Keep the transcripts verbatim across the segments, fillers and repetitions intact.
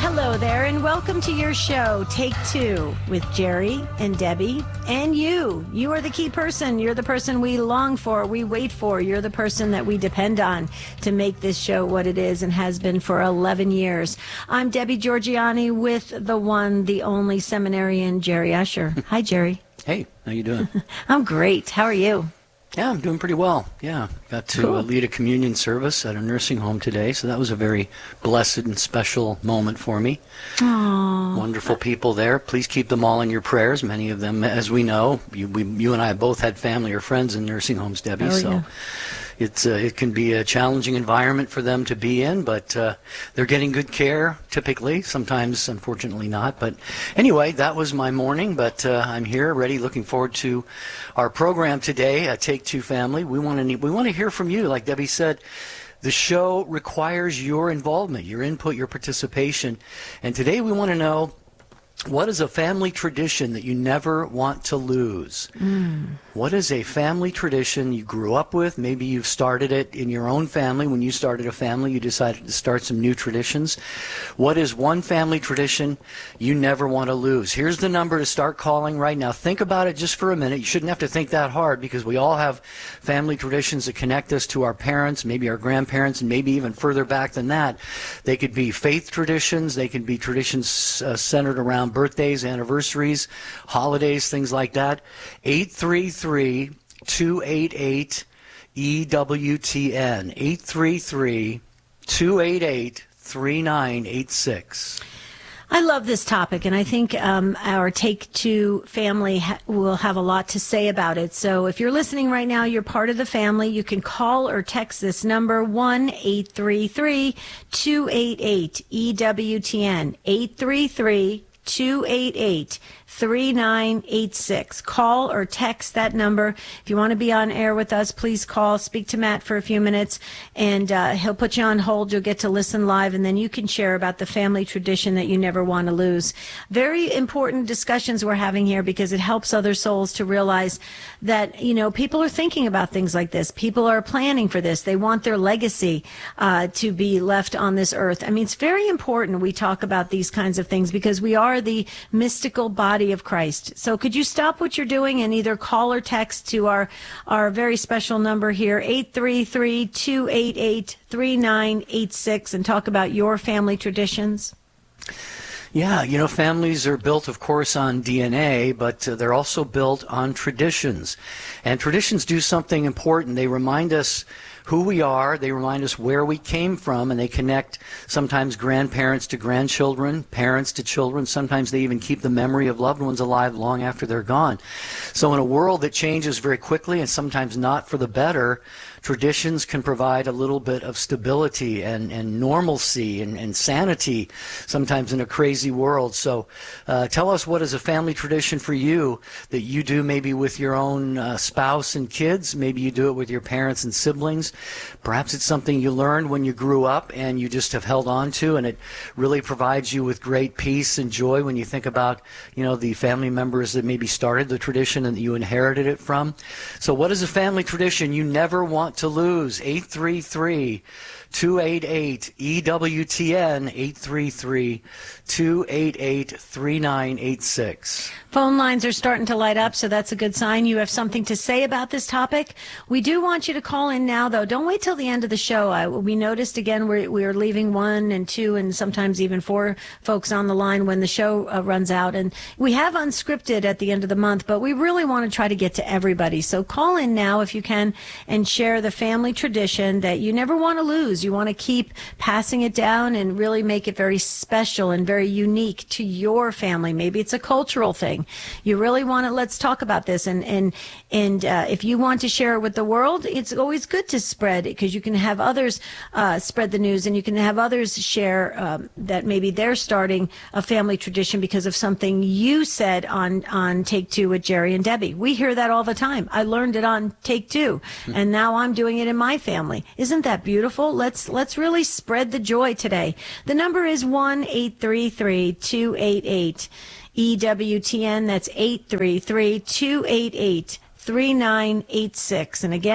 Hello there, and welcome to your show, Take Two, with Jerry and Debbie and you. You are the key person. You're the person we long for, we wait for. You're the person that we depend on to make this show what it is and has been for eleven years. I'm Debbie Georgiani with the one, the only seminarian, Jerry Usher. Hi, Jerry. Hey, how you doing? I'm great. How are you? Yeah, I'm doing pretty well. Yeah, got to Cool. uh, lead a communion service at a nursing home today, so that was a very blessed and special moment for me. Aww. Wonderful people there. Please keep them all in your prayers. Many of them, as we know, you, we, you and I both had family or friends in nursing homes, Debbie, Oh, so yeah. it's uh, it can be a challenging environment for them to be in, but uh, they're getting good care typically, sometimes unfortunately not. But anyway, that was my morning, but uh, I'm here ready, looking forward to our program today, uh, Take Two Family. We want to we want to hear from you. Like Debbie said, the show requires your involvement, your input, your participation. And today we want to know, what is a family tradition that you never want to lose? Mm. What is a family tradition you grew up with? Maybe you've started it in your own family. When you started a family, you decided to start some new traditions. What is one family tradition you never want to lose? Here's the number to start calling right now. Think about it just for a minute. You shouldn't have to think that hard, because we all have family traditions that connect us to our parents, maybe our grandparents, and maybe even further back than that. They could be faith traditions. They could be traditions uh, centered around birthdays, anniversaries, holidays, things like that. eight three three, two eight eight, E W T N. eight three three, two eight eight, three nine eight six. I love this topic, and I think um, our Take Two family ha- will have a lot to say about it. So if you're listening right now, you're part of the family. You can call or text this number, one eight three three, two eight eight, E W T N, eight three three, two eight eight, three nine eight six. Call or text that number. If you want to be on air with us, please call, speak to Matt for a few minutes, and uh, he'll put you on hold. You'll get to listen live, and then you can share about the family tradition that you never want to lose. Very important discussions we're having here, because it helps other souls to realize that, you know, people are thinking about things like this. People are planning for this. They want their legacy uh, to be left on this earth. I mean, it's very important we talk about these kinds of things, because we are the mystical body of Christ. So could you stop what you're doing and either call or text to our, our very special number here, eight three three, two eight eight, three nine eight six, and talk about your family traditions? Yeah, you know, families are built, of course, on D N A, but uh, they're also built on traditions. And traditions do something important. They remind us who we are, they remind us where we came from, and they connect sometimes grandparents to grandchildren, parents to children. Sometimes they even keep the memory of loved ones alive long after they're gone. So in a world that changes very quickly and sometimes not for the better, traditions can provide a little bit of stability and, and normalcy and, and sanity sometimes in a crazy world. So uh, tell us, what is a family tradition for you that you do maybe with your own uh, spouse and kids? Maybe you do it with your parents and siblings. Perhaps it's something you learned when you grew up and you just have held on to, and it really provides you with great peace and joy when you think about, you know, the family members that maybe started the tradition and that you inherited it from. So what is a family tradition you never want to lose? eight three three, two eight eight, E W T N, eight three three, two eight eight, three nine eight six. Phone lines are starting to light up, so that's a good sign. You have something to say about this topic. We do want you to call in now, though. Don't wait till the end of the show. I, we noticed, again, we're, we're leaving one and two and sometimes even four folks on the line when the show uh, runs out. And we have unscripted at the end of the month, but we really want to try to get to everybody. So call in now if you can and share the family tradition that you never want to lose. You want to keep passing it down and really make it very special and very unique to your family. Maybe it's a cultural thing. You really want to, let's talk about this. And, and, and uh, if you want to share it with the world, it's always good to spread it, because you can have others uh, spread the news, and you can have others share um, that maybe they're starting a family tradition because of something you said on, on Take Two with Jerry and Debbie. We hear that all the time. I learned it on Take Two, and now I'm doing it in my family. Isn't that beautiful? Let's, let's really spread the joy today. The number is one eight three three, two eight eight, E W T N. That's eight three three, two eight eight, three nine eight six. And again,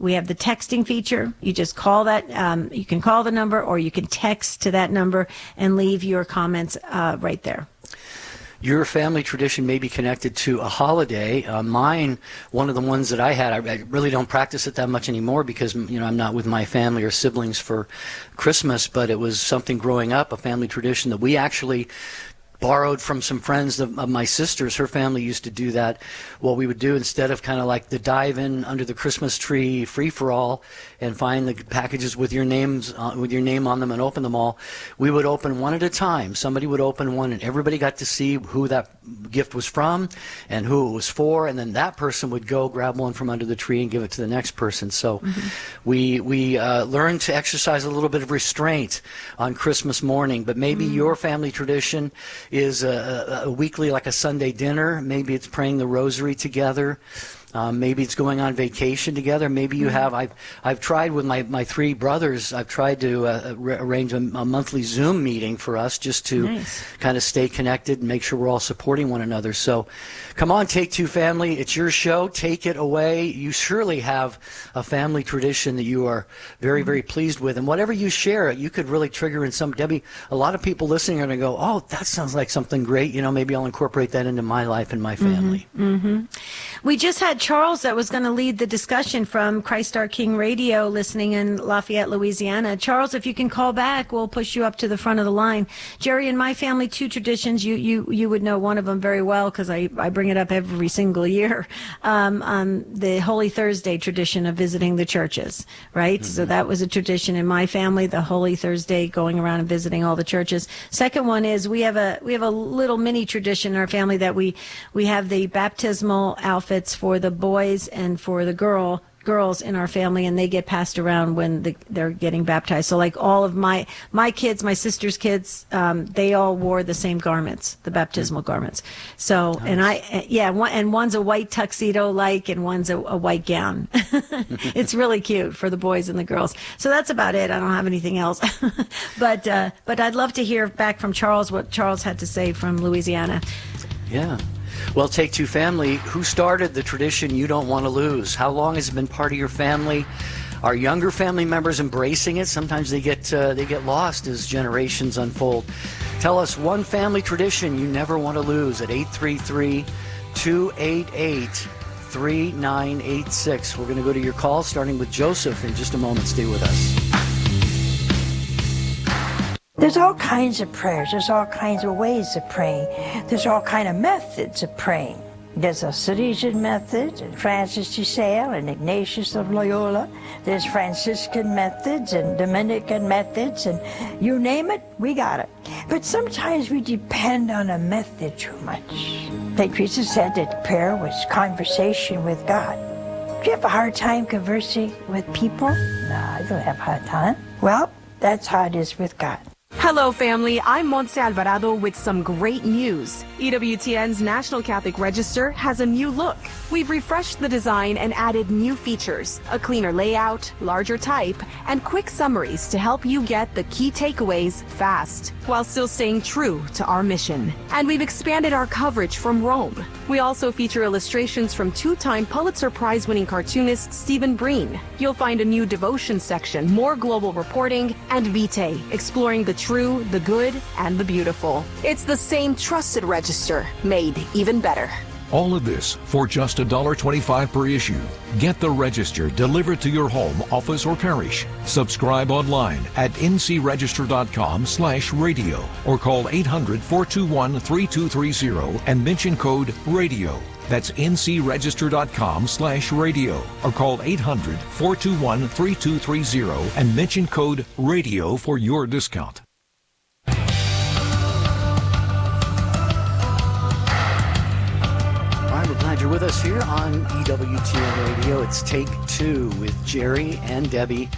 We have the texting feature. You just call that. Um, you can call the number, or you can text to that number and leave your comments uh, right there. Your family tradition may be connected to a holiday. Uh, mine, one of the ones that I had, I, I really don't practice it that much anymore because, you know, I'm not with my family or siblings for Christmas, but it was something growing up, a family tradition that we actually borrowed from some friends of, of my sister's. Her family used to do that. What we would do, instead of kind of like the dive in under the Christmas tree free for all and find the packages with your names uh, with your name on them and open them all, we would open one at a time. Somebody would open one and everybody got to see who that gift was from and who it was for, and then that person would go grab one from under the tree and give it to the next person. So mm-hmm. we we uh, learned to exercise a little bit of restraint on Christmas morning, but maybe mm-hmm. your family tradition is a, a weekly, like a Sunday dinner. Maybe it's praying the rosary together. Um, maybe it's going on vacation together. Maybe you have. I've I've tried with my, my three brothers. I've tried to uh, re- arrange a, a monthly Zoom meeting for us just to nice. kind of stay connected and make sure we're all supporting one another. So, come on, Take Two family. It's your show. Take it away. You surely have a family tradition that you are very mm-hmm. very pleased with, and whatever you share, you could really trigger in some. Debbie, a lot of people listening are going to go, "Oh, that sounds like something great." You know, maybe I'll incorporate that into my life and my family. Mm-hmm. Mm-hmm. We just had Charles that was going to lead the discussion from Christ Our King Radio, listening in Lafayette, Louisiana. Charles, if you can call back, we'll push you up to the front of the line. Jerry, in my family, two traditions. You you you would know one of them very well because I, I bring it up every single year. Um, um, the Holy Thursday tradition of visiting the churches, right? Mm-hmm. So that was a tradition in my family, the Holy Thursday, going around and visiting all the churches. Second one is we have a we have a little mini tradition in our family that we we have the baptismal outfits for the boys and for the girl girls in our family, and they get passed around when the, they're getting baptized. So like all of my my kids, my sister's kids, um, they all wore the same garments, the baptismal mm-hmm. garments. So nice. and I yeah, one, and one's a white tuxedo like, and one's a, a white gown. It's really cute for the boys and the girls. So that's about it. I don't have anything else. but uh, but I'd love to hear back from Charles what Charles had to say from Louisiana. Yeah. Well, Take Two family, who started the tradition you don't want to lose? How long has it been part of your family? Are younger family members embracing it? Sometimes they get uh, they get lost as generations unfold. Tell us one family tradition you never want to lose at eight three three, two eight eight, three nine eight six. We're going to go to your call, starting with Joseph in just a moment. Stay with us. There's all kinds of prayers. There's all kinds of ways of praying. There's all kind of methods of praying. There's a Salesian method, and Francis de Sales, and Ignatius of Loyola. There's Franciscan methods and Dominican methods, and you name it, we got it. But sometimes we depend on a method too much. Saint Teresa said that prayer was conversation with God. Do you have a hard time conversing with people? No, I don't have a hard time. Well, that's how it is with God. Hello, family. I'm Montse Alvarado with some great news. E W T N's National Catholic Register has a new look. We've refreshed the design and added new features, a cleaner layout, larger type, and quick summaries to help you get the key takeaways fast, while still staying true to our mission. And we've expanded our coverage from Rome. We also feature illustrations from two-time Pulitzer Prize-winning cartoonist Stephen Breen. You'll find a new devotion section, more global reporting, and Vitae, exploring the true, the good, and the beautiful. It's the same trusted register, made even better. All of this for just one dollar twenty-five per issue. Get the Register delivered to your home, office, or parish. Subscribe online at ncregister.com slash radio or call eight hundred, four two one, three two three zero and mention code RADIO. That's ncregister.com slash radio or call eight hundred, four two one, three two three zero and mention code RADIO for your discount. We're glad you're with us here on E W T N Radio. It's Take Two with Jerry and Debbie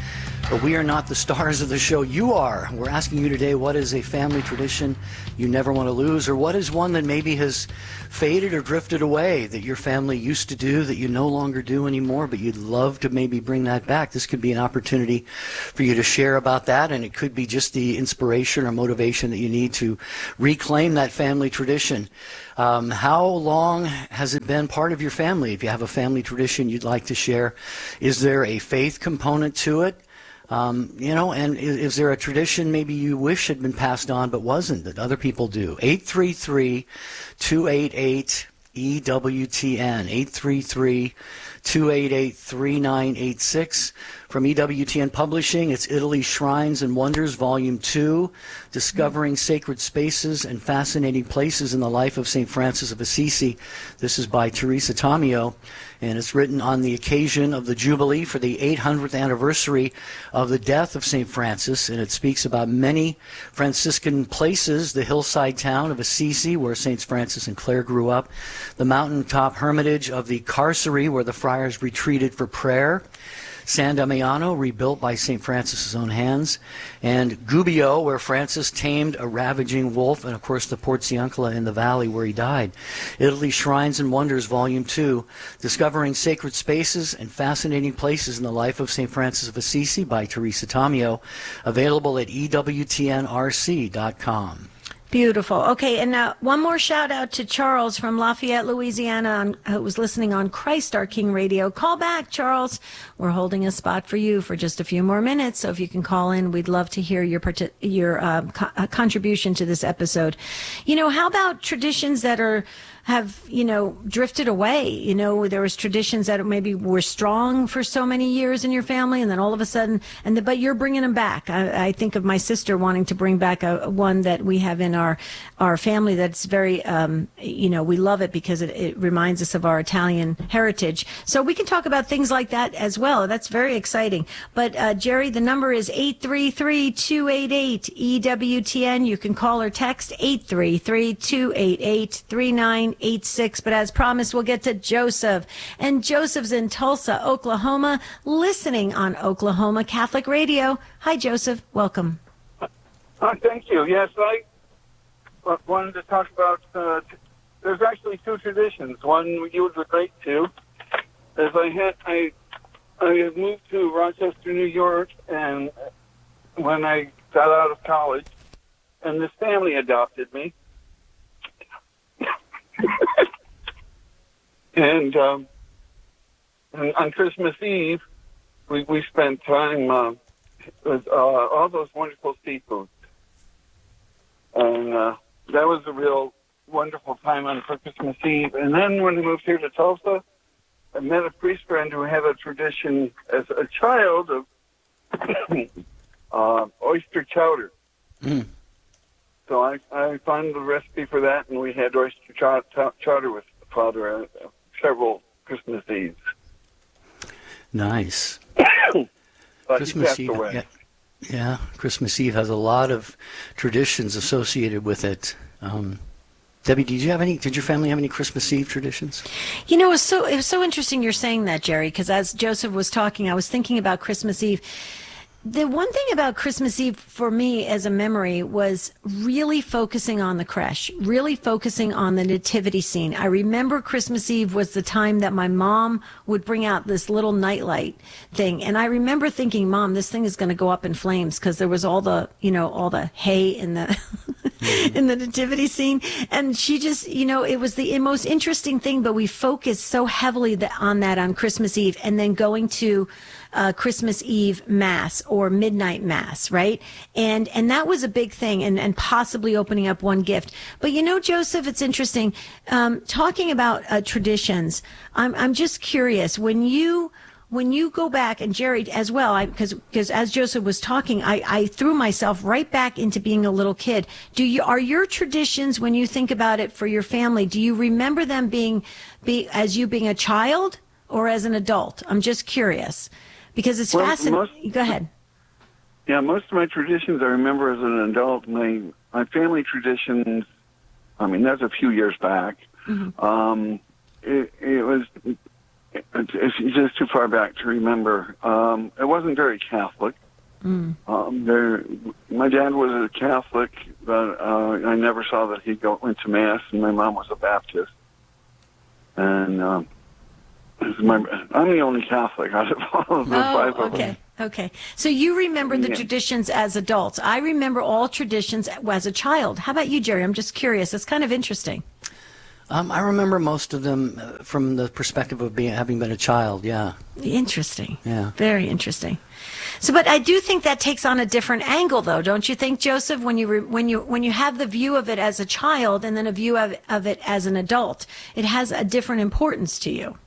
But we are not the stars of the show. You are. We're asking you today, what is a family tradition you never want to lose, or what is one that maybe has faded or drifted away that your family used to do that you no longer do anymore, but you'd love to maybe bring that back? This could be an opportunity for you to share about that, and it could be just the inspiration or motivation that you need to reclaim that family tradition. Um, how long has it been part of your family? If you have a family tradition you'd like to share, is there a faith component to it? Um, you know, and is, is there a tradition maybe you wish had been passed on but wasn't, that other people do? eight three three, two eight eight, E W T N, eight three three, two eight eight, three nine eight six. From E W T N Publishing, it's Italy Shrines and Wonders, Volume two, Discovering Sacred Spaces and Fascinating Places in the Life of Saint Francis of Assisi. This is by Teresa Tomeo, and it's written on the occasion of the Jubilee for the eight hundredth anniversary of the death of Saint Francis, and it speaks about many Franciscan places, the hillside town of Assisi, where Saints Francis and Clare grew up, the mountaintop hermitage of the Carceri, where the friars retreated for prayer, San Damiano, rebuilt by Saint Francis' own hands, and Gubbio, where Francis tamed a ravaging wolf, and of course the Porziuncola in the valley where he died. Italy Shrines and Wonders, Volume two, Discovering Sacred Spaces and Fascinating Places in the Life of Saint Francis of Assisi by Teresa Tomeo, available at E W T N R C dot com. Beautiful. Okay, and now one more shout out to Charles from Lafayette, Louisiana, on, who was listening on Christ Our King Radio. Call back, Charles. We're holding a spot for you for just a few more minutes, so if you can call in, we'd love to hear your part- your uh, co- uh, contribution to this episode. You know, how about traditions that are have, you know, drifted away? You know, there was traditions that maybe were strong for so many years in your family, and then all of a sudden, and the, but you're bringing them back. I, I think of my sister wanting to bring back a, one that we have in our our family that's very, um, you know, we love it because it, it reminds us of our Italian heritage. So we can talk about things like that as well. That's very exciting. But uh, Jerry, the number is eight three three, two eight eight, E W T N. You can call or text eight three three, two eight eight, three nine eight six. But as promised, we'll get to Joseph. And Joseph's in Tulsa, Oklahoma, listening on Oklahoma Catholic Radio. Hi, Joseph. Welcome. Uh, thank you. Yes, I wanted to talk about, uh, t- there's actually two traditions. One you would relate to. As I had, I, I had moved to Rochester, New York, and when I got out of college, and this family adopted me. and, um, and on Christmas Eve, we, we spent time uh, with uh, all those wonderful seafoods. And uh, that was a real wonderful time on Christmas Eve. And then when I moved here to Tulsa, I met a priest friend who had a tradition as a child of uh, oyster chowder. Mm. So I, I found the recipe for that, and we had oyster chow- chowder with Father uh, several Christmas Eves. Nice. But Christmas he passed Eve. away. Yeah. Yeah, Christmas Eve has a lot of traditions associated with it. Um, Debbie, did you have any? Did your family have any Christmas Eve traditions? You know, it was so it was so interesting you're saying that, Jerry, because as Joseph was talking, I was thinking about Christmas Eve. The one thing about Christmas Eve for me as a memory was really focusing on the creche, really focusing on the nativity scene. I remember Christmas Eve was the time that my mom would bring out this little nightlight thing. And I remember thinking, Mom, this thing is going to go up in flames because there was all the, you know, all the hay in the in the nativity scene. And she just, you know, it was the most interesting thing, but we focused so heavily on that on Christmas Eve, and then going to Uh, Christmas Eve Mass or midnight Mass, right? And and that was a big thing, and, and possibly opening up one gift. But you know, Joseph, it's interesting, um, talking about uh, traditions, I'm I'm just curious, when you when you go back, and Jerry as well, because because as Joseph was talking, I, I threw myself right back into being a little kid. Do you are your traditions, when you think about it for your family, do you remember them being, be as you being a child or as an adult? I'm just curious. Because it's well, fascinating. Most, Go ahead. Yeah, most of my traditions I remember as an adult. My my family traditions, I mean, that's a few years back. Mm-hmm. Um, it, it was it, it's just too far back to remember. Um, it wasn't very Catholic. Mm. Um, there, my dad was a Catholic, but uh, I never saw that he go, went to Mass, and my mom was a Baptist. And um, this is my, I'm the only Catholic out of all of the Oh, five of okay. them. Okay. So you remember the Yeah. traditions as adults. I remember all traditions as a child. How about you, Jerry? I'm just curious. It's kind of interesting. Um, I remember most of them uh, from the perspective of being having been a child. Yeah. Interesting. Yeah. Very interesting. So, but I do think that takes on a different angle, though, don't you think, Joseph? When you re, when you when you have the view of it as a child and then a view of, of it as an adult, it has a different importance to you.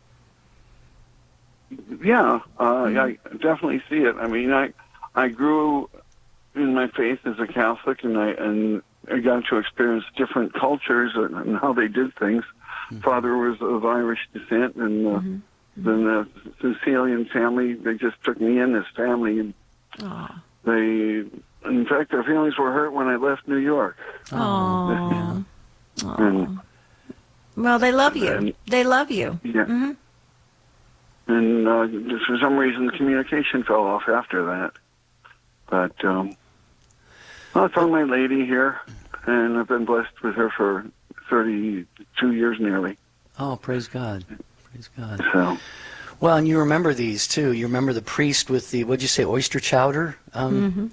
Yeah, uh, I definitely see it. I mean, I I grew in my faith as a Catholic, and I and I got to experience different cultures and, and how they did things. Mm-hmm. Father was of Irish descent, and uh, mm-hmm. then the Sicilian family, they just took me in as family, and Aww. they, in fact, their feelings were hurt when I left New York. Aww. And, well, they love you. And, they love you. Yeah. Mm-hmm. And uh, just for some reason, the communication fell off after that. But um, well, I found my lady here, and I've been blessed with her for thirty-two years nearly. Oh, praise God. Praise God. So, well, and you remember these, too. You remember the priest with the, what'd you say, oyster chowder? Um,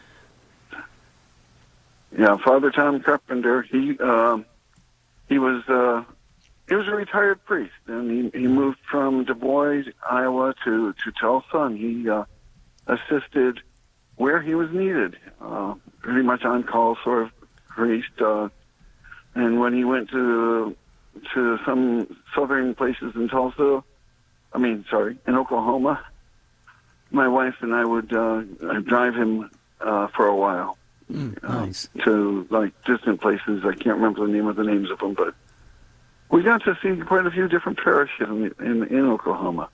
mm-hmm. Yeah, Father Tom Carpenter, he, uh, he was... Uh, He was a retired priest, and he, he moved from Du Bois, Iowa, to, to Tulsa, and he uh, assisted where he was needed, uh, pretty much on-call sort of priest. Uh, and when he went to to some southern places in Tulsa, I mean, sorry, in Oklahoma, my wife and I would uh, drive him uh, for a while. Mm, nice. uh, to, like, distant places. I can't remember the name of the names of them, but we got to see quite a few different parishes in, in, in Oklahoma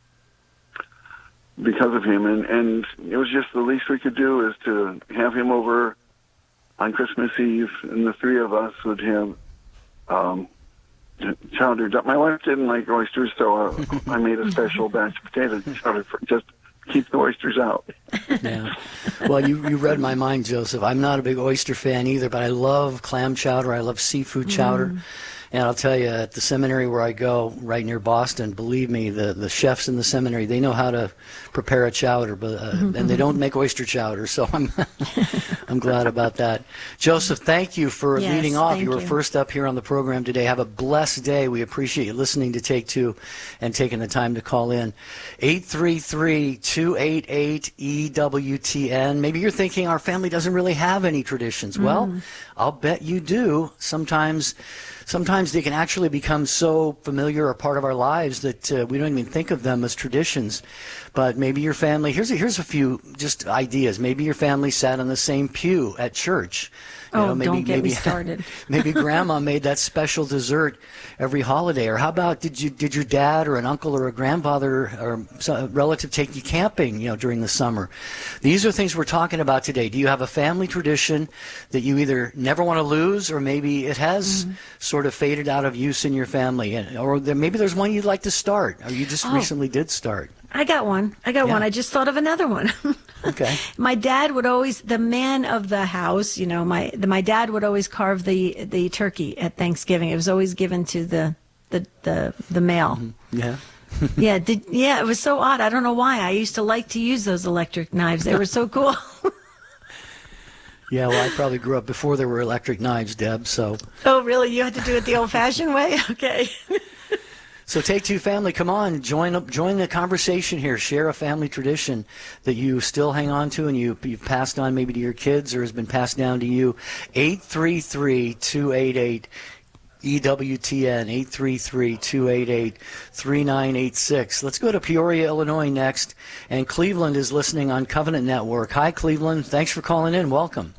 because of him, and, and it was just the least we could do is to have him over on Christmas Eve, and the three of us would have um, chowder. My wife didn't like oysters, so uh, I made a special batch of potato chowder for just keep the oysters out. Yeah. Well, you, you read my mind, Joseph. I'm not a big oyster fan either, but I love clam chowder. I love seafood chowder. Mm. And I'll tell you, at the seminary where I go, right near Boston, believe me, the, the chefs in the seminary, they know how to prepare a chowder, but uh, and they don't make oyster chowder, so I'm I'm glad about that. Joseph, thank you for yes, leading off. You were you. first up here on the program today. Have a blessed day. We appreciate you listening to Take Two and taking the time to call in. eight three three, two eight eight, E W T N. Maybe you're thinking our family doesn't really have any traditions. Mm. Well, I'll bet you do. Sometimes... Sometimes they can actually become so familiar or part of our lives that uh, we don't even think of them as traditions. But maybe your family, here's a, here's a few just ideas. Maybe your family sat on the same pew at church. You oh, know, maybe, don't get maybe, me started. Maybe grandma made that special dessert every holiday. Or how about did you did your dad or an uncle or a grandfather or a relative take you camping, you know, during the summer? These are things we're talking about today. Do you have a family tradition that you either never want to lose, or maybe it has mm-hmm. sort of faded out of use in your family, or there, maybe there's one you'd like to start, or you just oh. recently did start? I got one. I got yeah. one. I just thought of another one. Okay. My dad would always, the man of the house, you know, my the, my dad would always carve the the turkey at Thanksgiving. It was always given to the the the, the male. Mm-hmm. Yeah. yeah. Did, yeah. It was so odd. I don't know why. I used to like to use those electric knives. They were so cool. Yeah, well, I probably grew up before there were electric knives, Deb. So. Oh, really? You had to do it the old-fashioned way? Okay. So Take Two family, come on, join up, join the conversation here. Share a family tradition that you still hang on to and you, you've passed on maybe to your kids or has been passed down to you. eight three three, two eight eight, E W T N, eight three three, two eight eight, three nine eight six. Let's go to Peoria, Illinois next. And Cleveland is listening on Covenant Network. Hi, Cleveland. Thanks for calling in. Welcome.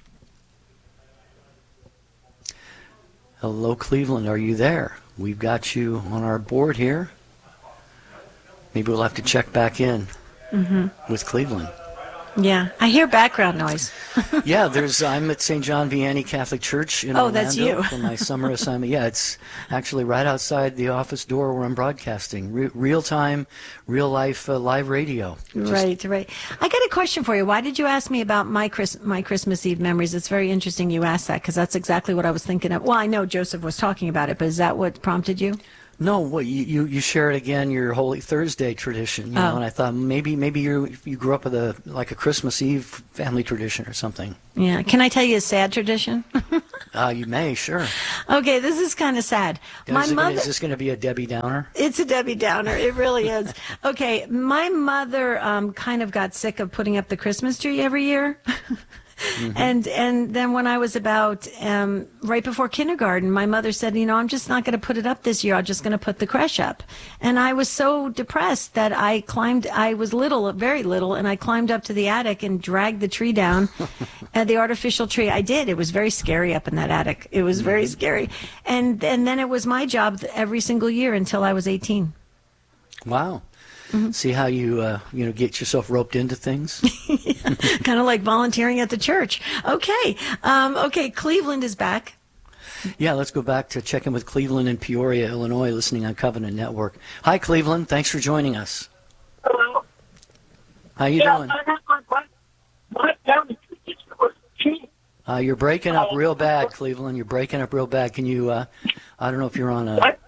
Hello, Cleveland. Are you there? We've got you on our board here. Maybe we'll have to check back in mm-hmm. with Cleveland. Yeah, I hear background noise. Yeah, there's. I'm at Saint John Vianney Catholic Church in Oh, Orlando that's you. for my summer assignment. Yeah, it's actually right outside the office door where I'm broadcasting. Re- real time, real life uh, live radio. Just- Right, right. I got a question for you. Why did you ask me about my Chris, my Christmas Eve memories? It's very interesting you asked that because that's exactly what I was thinking of. Well, I know Joseph was talking about it, but is that what prompted you? No, what you, you you shared again your Holy Thursday tradition, you know, Oh. and I thought maybe maybe you you grew up with a like a Christmas Eve family tradition or something. Yeah. Can I tell you a sad tradition? Uh, you may, sure. Okay, this is kind of sad. My is, it, mother. is this going to be a Debbie Downer? It's a Debbie Downer. It really is. Okay, my mother um, kind of got sick of putting up the Christmas tree every year. Mm-hmm. And and then when I was about um, right before kindergarten, my mother said, you know, I'm just not going to put it up this year. I'm just going to put the creche up. And I was so depressed that I climbed. I was little, very little, and I climbed up to the attic and dragged the tree down, uh, the artificial tree. I did. It was very scary up in that attic. It was very scary. And and then it was my job every single year until I was eighteen. Wow. Mm-hmm. See how you uh, you know get yourself roped into things. Kind of like volunteering at the church. Okay, um, okay. Cleveland is back. Yeah, let's go back to check in with Cleveland and Peoria, Illinois, listening on Covenant Network. Hi, Cleveland. Thanks for joining us. Hello. How you yeah, doing? I have my, my, my family was cheap. Uh, you're breaking up real bad, Cleveland. You're breaking up real bad. Can you? Uh, I don't know if you're on a. What?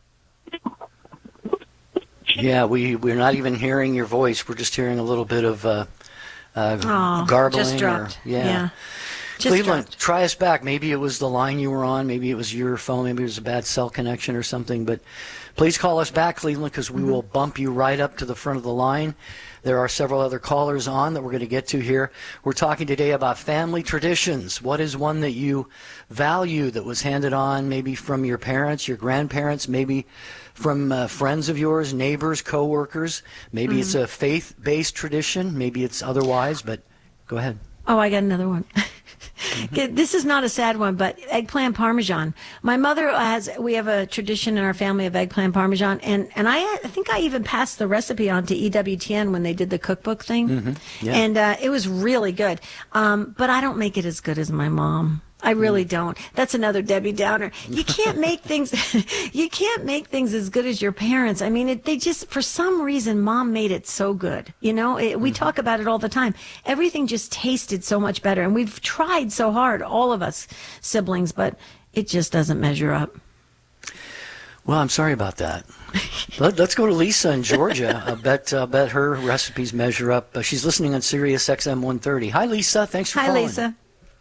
Yeah, we we're not even hearing your voice. We're just hearing a little bit of uh, uh, Oh, garbling. just dropped. Or, yeah. Yeah. Just Cleveland, dropped. try us back. Maybe it was the line you were on. Maybe it was your phone. Maybe it was a bad cell connection or something. But please call us back, Cleveland, because we Mm-hmm. will bump you right up to the front of the line. There are several other callers on that we're going to get to here. We're talking today about family traditions. What is one that you value that was handed on maybe from your parents, your grandparents, maybe from uh, friends of yours, neighbors, coworkers? Maybe Mm-hmm. it's a faith-based tradition. Maybe it's otherwise, but go ahead. Oh, I got another one. Okay, this is not a sad one, but eggplant parmesan. My mother has, we have a tradition in our family of eggplant parmesan, and, and I, I think I even passed the recipe on to E W T N when they did the cookbook thing. Mm-hmm. Yeah. And uh, it was really good. Um, but I don't make it as good as my mom. I really don't. That's another Debbie Downer. You can't make things, you can't make things as good as your parents. I mean, it, they just, for some reason, mom made it so good. You know, it, we talk about it all the time. Everything just tasted so much better. And we've tried so hard, all of us siblings, but it just doesn't measure up. Well, I'm sorry about that. Let, let's go to Lisa in Georgia. I bet, uh, bet her recipes measure up. Uh, she's listening on Sirius X M one thirty. Hi, Lisa. Thanks for Hi, calling. Lisa.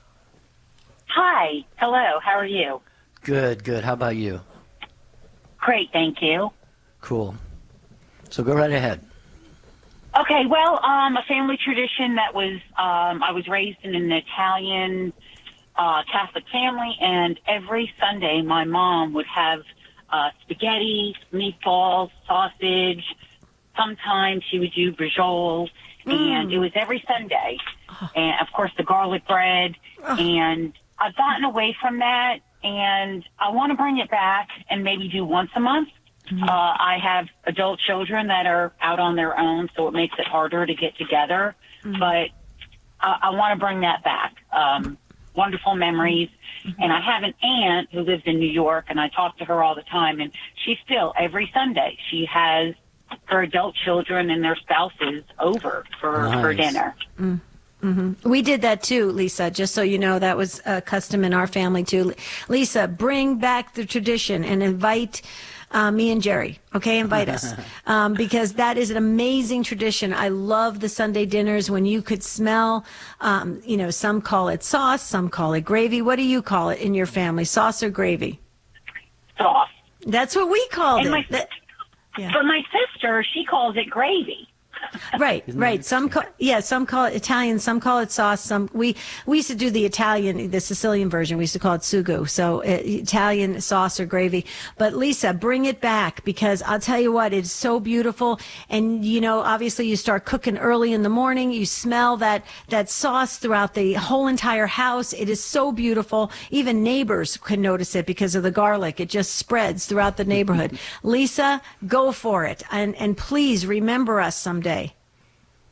Hi. Hello. How are you? Good, good. How about you? Great, thank you. Cool. So go right ahead. Okay, well, um, a family tradition that was, um, I was raised in an Italian uh, Catholic family, and every Sunday my mom would have uh, spaghetti, meatballs, sausage. Sometimes she would do brajol, and it was every Sunday. And, of course, the garlic bread, and I've gotten away from that, and I want to bring it back and maybe do once a month. Uh, I have adult children that are out on their own, so it makes it harder to get together. Mm-hmm. But I, I want to bring that back. Um, wonderful memories. Mm-hmm. And I have an aunt who lives in New York, and I talk to her all the time, and she still, every Sunday, she has her adult children and their spouses over for, Nice. for dinner. Mm-hmm. We did that too, Lisa, just so you know. That was a custom in our family too. Lisa, bring back the tradition and invite uh, me and Jerry, okay? Invite us, um, because that is an amazing tradition. I love the Sunday dinners when you could smell, um, you know, some call it sauce, some call it gravy. What do you call it in your family, sauce or gravy? Sauce. That's what we called And it. my, That- yeah. But my sister, she calls it gravy. Right, right. Some call, yeah, some call it Italian, some call it sauce. Some we we used to do the Italian, the Sicilian version. We used to call it sugo, so uh, Italian sauce or gravy. But Lisa, bring it back, because I'll tell you what, it's so beautiful. And you know, obviously, you start cooking early in the morning. You smell that that sauce throughout the whole entire house. It is so beautiful. Even neighbors can notice it because of the garlic. It just spreads throughout the neighborhood. Lisa, go for it, and and please remember us someday.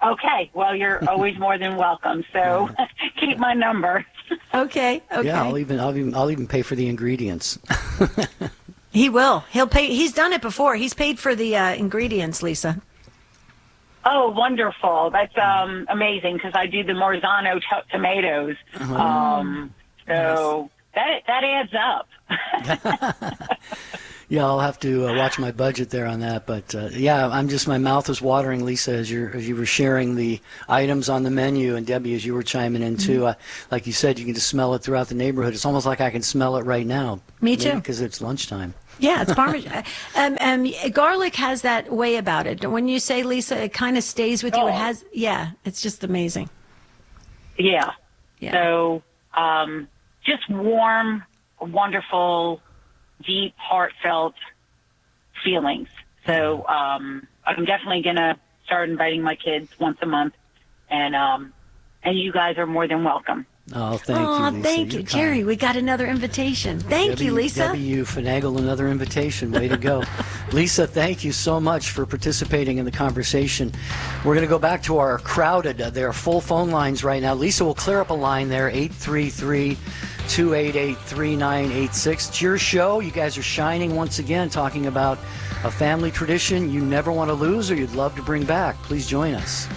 Okay. Well, you're always more than welcome. So keep my number. Okay. Okay. Yeah, I'll even I'll even I'll even pay for the ingredients. He will. He'll pay. He's done it before. He's paid for the uh, ingredients, Lisa. Oh, wonderful. That's um, amazing because I do the Marzano t- tomatoes. Uh-huh. Um, so that that adds up. Yeah, I'll have to uh, watch my budget there on that. But uh, yeah, I'm just my mouth was watering, Lisa, as you as you were sharing the items on the menu, and Debbie, as you were chiming in too. Mm-hmm. Uh, like you said, you can just smell it throughout the neighborhood. It's almost like I can smell it right now. Me too, because it's lunchtime. Yeah, it's Parmesan. um, um, garlic has that way about it. When you say, Lisa, it kind of stays with you. Oh. It has, yeah, it's just amazing. Yeah. Yeah. So um, just warm, wonderful, deep, heartfelt feelings. So um, I'm definitely going to start inviting my kids once a month, and um, and you guys are more than welcome. Oh, thank Aw, you, Lisa. thank you, You're Jerry. kind. We got another invitation. Thank Debbie, you, Lisa. Debbie, you finagled another invitation. Way to go. Lisa, thank you so much for participating in the conversation. We're going to go back to our crowded, uh, there are full phone lines right now. Lisa will clear up a line there, eight three three, two eight eight, three nine eight six. It's your show. You guys are shining once again, talking about a family tradition you never want to lose or you'd love to bring back. Please join us.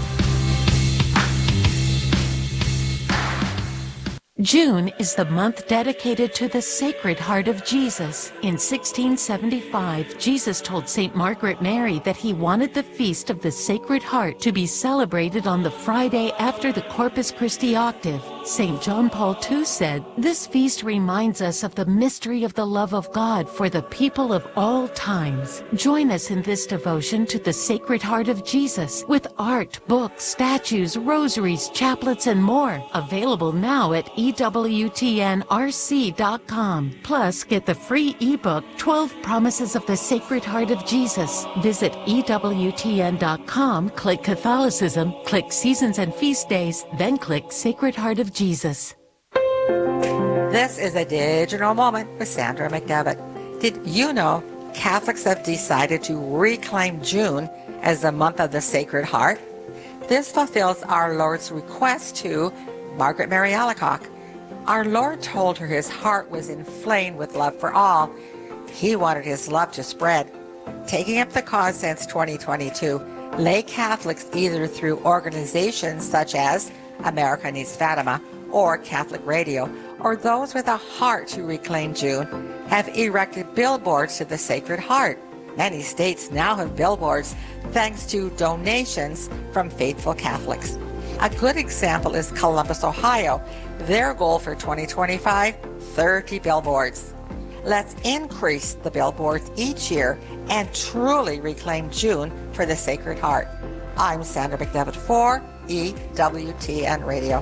June is the month dedicated to the Sacred Heart of Jesus. In sixteen seventy-five, Jesus told Saint Margaret Mary that he wanted the Feast of the Sacred Heart to be celebrated on the Friday after the Corpus Christi octave. Saint John Paul the Second said, "This feast reminds us of the mystery of the love of God for the people of all times." Join us in this devotion to the Sacred Heart of Jesus with art, books, statues, rosaries, chaplets, and more. Available now at E W T N R C dot com. Plus, get the free ebook, twelve Promises of the Sacred Heart of Jesus. Visit E W T N dot com, click Catholicism, click Seasons and Feast Days, then click Sacred Heart of Jesus. This is a digital moment with Sandra McDevitt. Did you know Catholics have decided to reclaim June as the month of the Sacred Heart? This fulfills our Lord's request to Margaret Mary Alacoque. Our Lord told her his heart was inflamed with love for all. He wanted his love to spread. Taking up the cause since twenty twenty-two, lay Catholics, either through organizations such as America Needs Fatima or Catholic Radio, or those with a heart to reclaim June, have erected billboards to the Sacred Heart. Many states now have billboards thanks to donations from faithful Catholics. A good example is Columbus, Ohio. Their goal for twenty twenty-five, thirty billboards. Let's increase the billboards each year and truly reclaim June for the Sacred Heart. I'm Sandra McDevitt for E W T N Radio.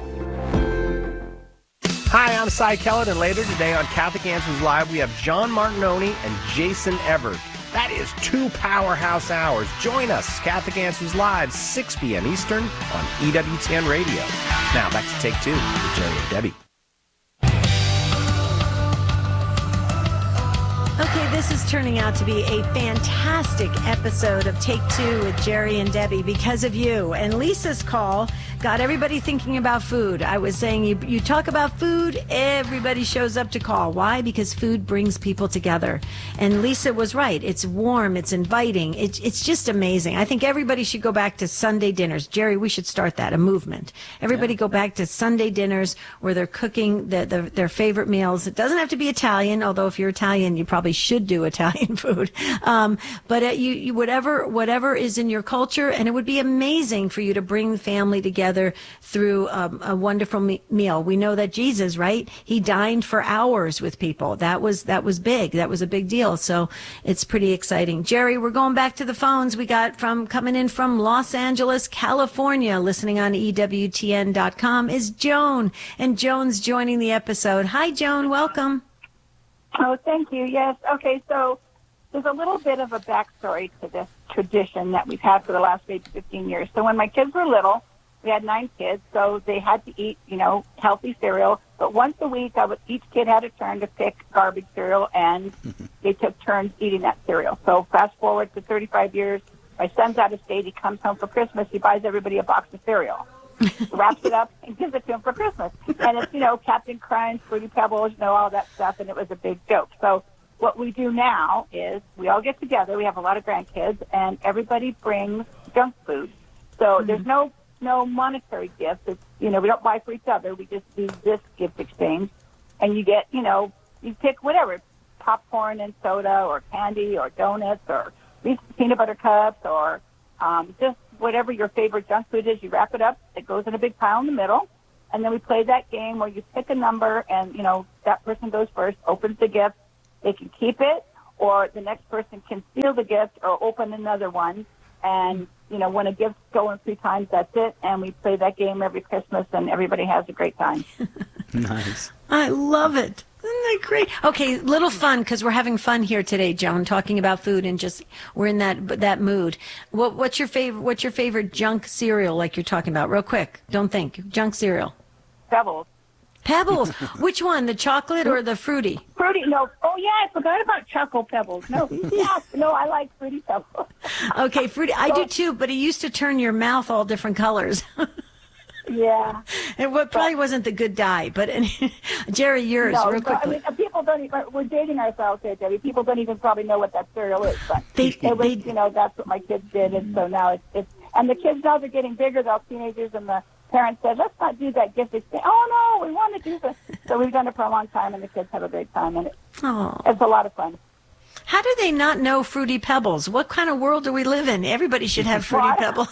Hi, I'm Cy Kellett, and later today on Catholic Answers Live, we have John Martinoni and Jason Everett. That is two powerhouse hours. Join us, Catholic Answers Live, six p.m. Eastern on E W T N Radio. Now, back to Take Two with Jerry and Debbie. Okay, this is turning out to be a fantastic episode of Take Two with Jerry and Debbie because of you. And Lisa's call got everybody thinking about food. I was saying you, you talk about food, everybody shows up to call. Why? Because food brings people together. And Lisa was right. It's warm. It's inviting. It, it's just amazing. I think everybody should go back to Sunday dinners. Jerry, we should start that, a movement. Everybody yeah. go back to Sunday dinners where they're cooking the, the, their favorite meals. It doesn't have to be Italian, although if you're Italian, you probably should do Italian food. Um, but uh, you, you, whatever, whatever is in your culture, and it would be amazing for you to bring the family together through um, a wonderful me- meal. We know that Jesus, right? He dined for hours with people. That was, that was big. That was a big deal. So it's pretty exciting. Jerry, we're going back to the phones. We got from coming in from Los Angeles, California, listening on E W T N dot com is Joan, and Joan's joining the episode. Hi, Joan. Welcome. Oh, thank you. Yes. Okay, so there's a little bit of a backstory to this tradition that we've had for the last maybe fifteen years. So when my kids were little, we had nine kids, so they had to eat, you know, healthy cereal. But once a week, I would, each kid had a turn to pick garbage cereal, and they took turns eating that cereal. So fast forward to thirty-five years, my son's out of state. He comes home for Christmas. He buys everybody a box of cereal, wraps it up, and gives it to him for Christmas. And it's, you know, Captain Crunch, Fruity Pebbles, you know, all that stuff, and it was a big joke. So what we do now is we all get together. We have a lot of grandkids, and everybody brings junk food. So mm-hmm. there's no no monetary gifts. It's, you know, we don't buy for each other. We just do this gift exchange. And you get, you know, you pick whatever, popcorn and soda or candy or donuts or peanut butter cups or um, just whatever your favorite junk food is. You wrap it up. It goes in a big pile in the middle. And then we play that game where you pick a number and, you know, that person goes first, opens the gift. They can keep it, or the next person can steal the gift or open another one. And, you know, when a gift's going three times, that's it. And we play that game every Christmas, and everybody has a great time. Nice. I love it. Isn't that great? Okay, little fun, because we're having fun here today, Joan, talking about food, and just we're in that that mood. What, what's your favorite? What's your favorite junk cereal, like you're talking about? Real quick, don't think. Junk cereal. Pebbles. Pebbles. Which one? The chocolate or the fruity? Fruity. No. Oh yeah, I forgot about Choco Pebbles. No. Yeah. No, I like Fruity Pebbles. Okay, fruity. I do too, but it used to turn your mouth all different colors. Yeah. And what probably wasn't the good dye, but Jerry, yours, no, real quickly. I mean, people don't even, we're dating ourselves here, Debbie. People don't even probably know what that cereal is, but they, it was, they, you know, that's what my kids did, and so now it's, it's, and the kids now they're getting bigger, they're teenagers, and the parents said, let's not do that gift exchange. Oh, no, we want to do this. So we've done it for a long time, and the kids have a great time, and it, it's a lot of fun. How do they not know Fruity Pebbles? What kind of world do we live in? Everybody should have Fruity Pebbles.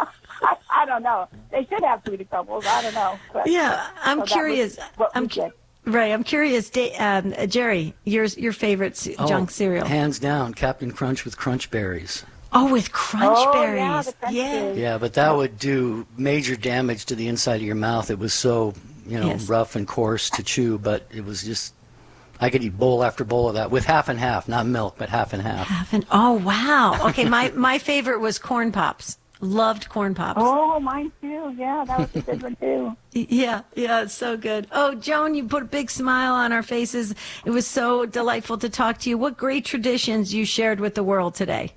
I, I don't know. They should have Fruity Pebbles. I don't know. But, yeah, I'm so curious. I'm cu- right. I'm curious, um, uh, Jerry. Your your favorite c- oh, junk cereal? Hands down, Captain Crunch with Crunch Berries. Oh, with Crunch oh, Berries. Yeah, the crunch yeah. berries. Yeah, but that would do major damage to the inside of your mouth. It was so, you know, Yes. rough and coarse to chew, but it was just. I could eat bowl after bowl of that with half and half, not milk, but half and half. Half and oh wow. Okay, my my favorite was Corn Pops. Loved Corn Pops. Oh, mine too. Yeah, that was a good one too. Yeah, yeah, it's so good. Oh, Joan, you put a big smile on our faces. It was so delightful to talk to you. What great traditions you shared with the world today.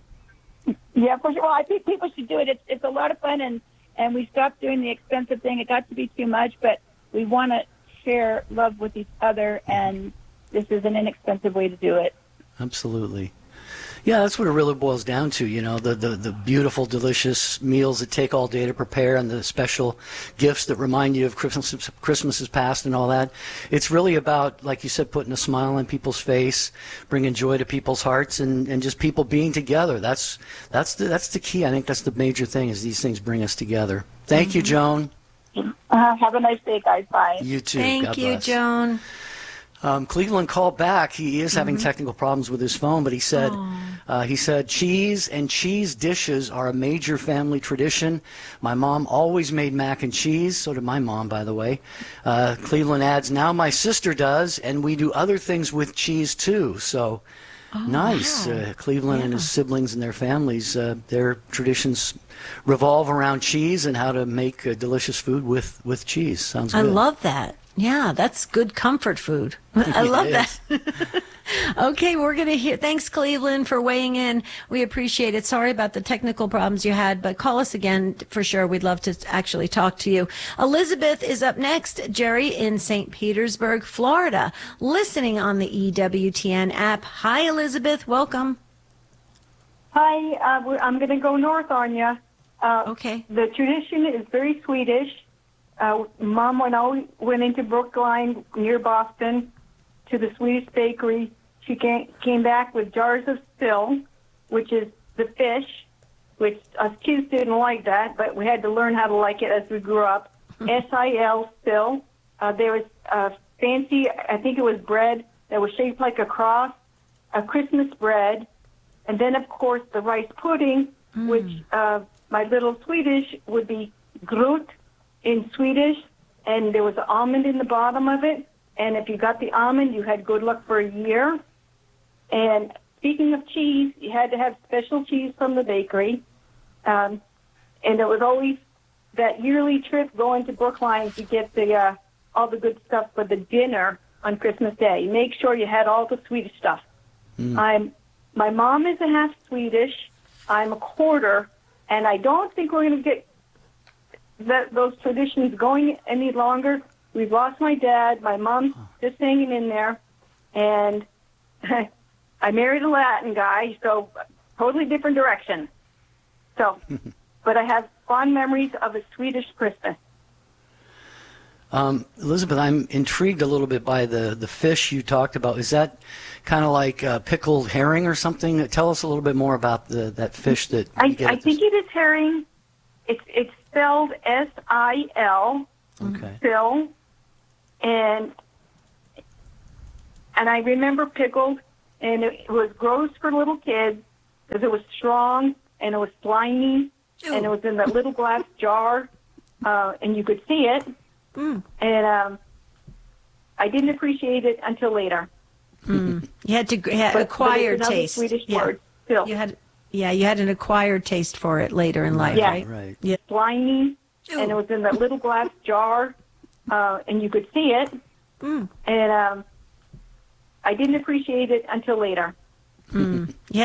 Yeah, for sure. Well, I think people should do it. It's it's a lot of fun, and and we stopped doing the expensive thing. It got to be too much, but we want to share love with each other, and this is an inexpensive way to do it. Absolutely. Yeah, that's what it really boils down to, you know, the, the, the beautiful, delicious meals that take all day to prepare and the special gifts that remind you of Christmas, Christmas is past and all that. It's really about, like you said, putting a smile on people's face, bringing joy to people's hearts, and, and just people being together. That's that's the, that's the key. I think that's the major thing, is these things bring us together. Thank mm-hmm. you, Joan. Uh, have a nice day, guys. Bye. You too. Thank God you, bless. Joan. Um, Cleveland called back. He is having Mm-hmm. technical problems with his phone, but he said, uh, he said, cheese and cheese dishes are a major family tradition. My mom always made mac and cheese. So did my mom, by the way. Uh, Cleveland adds, now my sister does, and we do other things with cheese too. So Oh, nice. wow. Uh, Cleveland Yeah. and his siblings and their families, uh, their traditions revolve around cheese and how to make uh, delicious food with, with cheese. Sounds good. I love that. Yeah, that's good comfort food. I love It that. Okay, we're going to hear. Thanks, Cleveland, for weighing in. We appreciate it. Sorry about the technical problems you had, but call us again for sure. We'd love to actually talk to you. Elizabeth is up next, Jerry, in Saint Petersburg, Florida, listening on the E W T N app. Hi, Elizabeth. Welcome. Hi, uh, we're- I'm going to go north on you. Uh, Okay. The tradition is very Swedish. Uh, Mom went out, went into Brookline near Boston to the Swedish bakery. She came, came back with jars of still, which is the fish, which us kids didn't like that, but we had to learn how to like it as we grew up. S I L still. Uh, there was uh, fancy, I think it was bread that was shaped like a cross, a Christmas bread, and then, of course, the rice pudding, Mm. which uh, my little Swedish would be grut in Swedish, and there was an almond in the bottom of it. And if you got the almond, you had good luck for a year. And speaking of cheese, you had to have special cheese from the bakery. Um, and it was always that yearly trip going to Brookline to get the uh, all the good stuff for the dinner on Christmas Day. Make sure you had all the Swedish stuff. Mm. I'm, my mom is a half Swedish. I'm a quarter, and I don't think we're going to get that those traditions going any longer. We've lost my dad. My mom's just hanging in there, and I married a Latin guy, so totally different direction. So, but I have fond memories of a Swedish Christmas. Um, Elizabeth, I'm intrigued a little bit by the, the fish you talked about. Is that kind of like uh, pickled herring or something? Tell us a little bit more about the, that fish that I, you get I at think this- it is herring. It's it's spelled S I L. Okay. Phil, and and I remember pickled, and it was gross for little kids because it was strong and it was slimy, Ew. And it was in that little glass jar, uh, and you could see it. Mm. And um, I didn't appreciate it until later. Mm. You had to had but, acquired but it's taste. Swedish yeah. word. Still. You had, yeah, you had an acquired taste for it later in life, yeah. right? Right. Yeah. Slimy, Ew. And it was in that little glass jar, uh, and you could see it. Mm. And um, I didn't appreciate it until later. Mm. You had